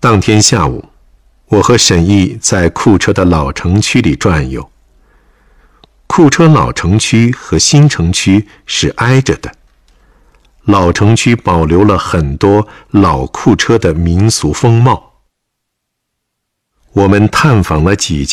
当天下午，我和沈毅在库车的老城区里转悠。库车老城区和新城区是挨着的，老城区保留了很多老库车的民俗风貌。我们探访了几